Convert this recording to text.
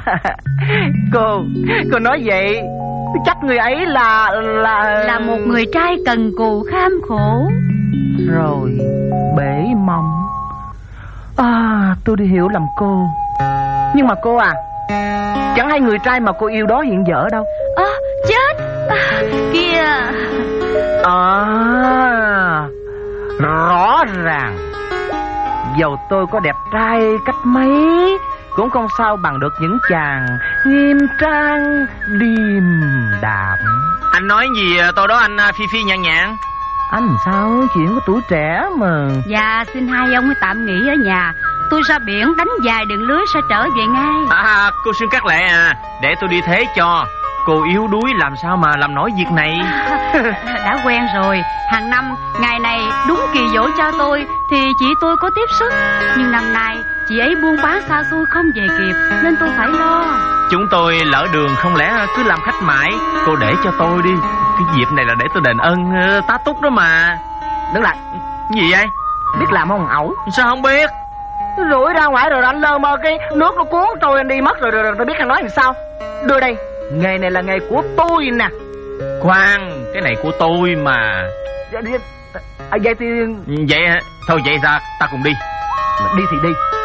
Cô nói vậy chắc người ấy là một người trai cần cù kham khổ. Rồi bể mong. Tôi đi hiểu lầm cô. Nhưng mà cô à, chẳng hay người trai mà cô yêu đó hiện giờ ở đâu? Chết kìa. Rõ ràng dầu tôi có đẹp trai cách mấy cũng không sao bằng được những chàng nghiêm trang điềm đạm. Anh nói gì tôi đó anh phi phi nhàn nhàn? Anh sao chuyện của tuổi trẻ mà. Dạ xin hai ông tạm nghỉ ở nhà. Tôi ra biển đánh vài đường lưới sẽ trở về ngay. Cô Xuân Cát Lệ à, để tôi đi thế cho. Cô yếu đuối làm sao mà làm nổi việc này. Đã quen rồi. Hàng năm ngày này đúng kỳ dỗ cho tôi thì chị tôi có tiếp sức. Nhưng năm nay chị ấy buôn bán xa xôi không về kịp nên tôi phải lo. Chúng tôi lỡ đường không lẽ cứ làm khách mãi. Cô để cho tôi đi. Cái dịp này là để tôi đền ơn tá túc đó mà. Đứng lại. Gì vậy? Biết làm không ẩu? Sao không biết? Rủi ra ngoài rồi anh lơ mơ cái nước nó cuốn trôi anh đi mất rồi tôi biết anh nói làm sao. Đưa đây. Nghề này là nghề của tôi nè. Khoan, cái này của tôi mà. Vậy thì... Vậy thôi vậy ra ta cùng đi. Đi thì đi.